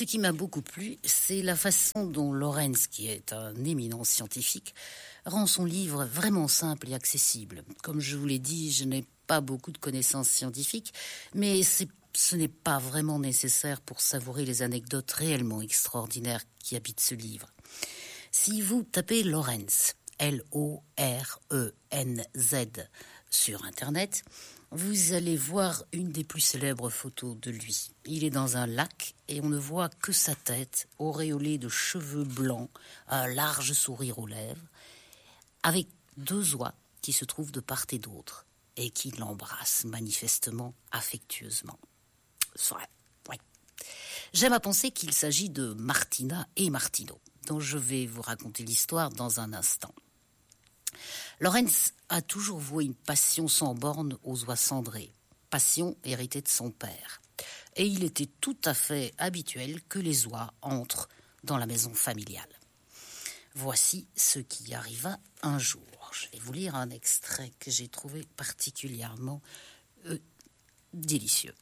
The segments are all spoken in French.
Ce qui m'a beaucoup plu, c'est la façon dont Lawrence, qui est un éminent scientifique, rend son livre vraiment simple et accessible. Comme je vous l'ai dit, je n'ai pas beaucoup de connaissances scientifiques, mais ce n'est pas vraiment nécessaire pour savourer les anecdotes réellement extraordinaires qui habitent ce livre. Si vous tapez Lawrence, L-O-R-E-N-Z, sur Internet, vous allez voir une des plus célèbres photos de lui. Il est dans un lac et on ne voit que sa tête, auréolée de cheveux blancs, un large sourire aux lèvres, avec deux oies qui se trouvent de part et d'autre et qui l'embrassent manifestement affectueusement. C'est vrai, oui. J'aime à penser qu'il s'agit de Martina et Martino, dont je vais vous raconter l'histoire dans un instant. Lawrence a toujours voué une passion sans borne aux oies cendrées, passion héritée de son père. Et il était tout à fait habituel que les oies entrent dans la maison familiale. Voici ce qui arriva un jour. Je vais vous lire un extrait que j'ai trouvé particulièrement délicieux.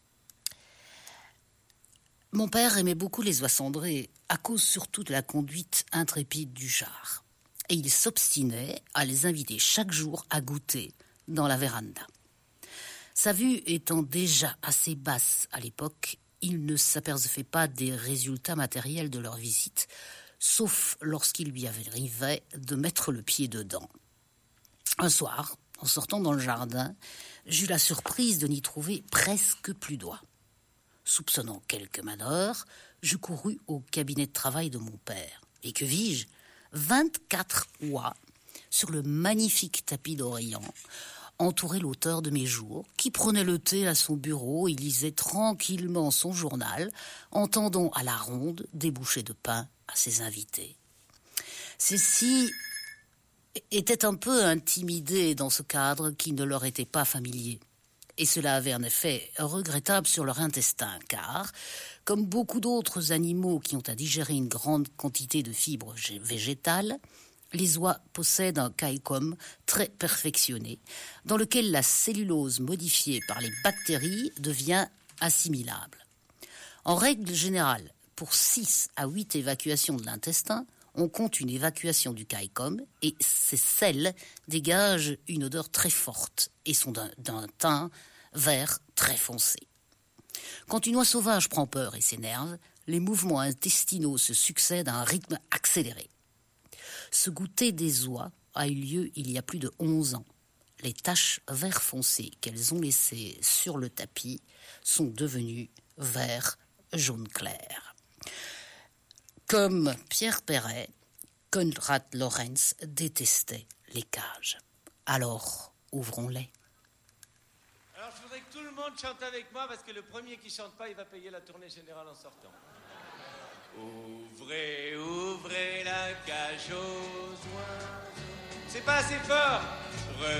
Mon père aimait beaucoup les oies cendrées, à cause surtout de la conduite intrépide du jar. Et il s'obstinait à les inviter chaque jour à goûter dans la véranda. Sa vue étant déjà assez basse à l'époque, il ne s'apercevait pas des résultats matériels de leur visite, sauf lorsqu'il lui arrivait de mettre le pied dedans. Un soir, en sortant dans le jardin, j'eus la surprise de n'y trouver presque plus d'oies. Soupçonnant quelque malheur, je courus au cabinet de travail de mon père. Et que vis-je ? 24 oies sur le magnifique tapis d'Orient entouraient l'auteur de mes jours, qui prenait le thé à son bureau et lisait tranquillement son journal, entendant à la ronde des bouchées de pain à ses invités. Ceux-ci étaient un peu intimidés dans ce cadre qui ne leur était pas familier. Et cela avait un effet regrettable sur leur intestin, car, comme beaucoup d'autres animaux qui ont à digérer une grande quantité de fibres végétales, les oies possèdent un caïcum très perfectionné, dans lequel la cellulose modifiée par les bactéries devient assimilable. En règle générale, pour 6 à 8 évacuations de l'intestin, on compte une évacuation du caïcum et ces selles dégagent une odeur très forte et sont d'un teint vert très foncé. Quand une oie sauvage prend peur et s'énerve, les mouvements intestinaux se succèdent à un rythme accéléré. Ce goûter des oies a eu lieu il y a plus de 11 ans. Les taches vert foncé qu'elles ont laissées sur le tapis sont devenues vert jaune clair. Comme Pierre Perret, Konrad Lorenz détestait les cages. Alors, ouvrons-les. Alors, je voudrais que tout le monde chante avec moi, parce que le premier qui chante pas, il va payer la tournée générale en sortant. Ouvrez, ouvrez la cage aux oies. C'est pas assez fort.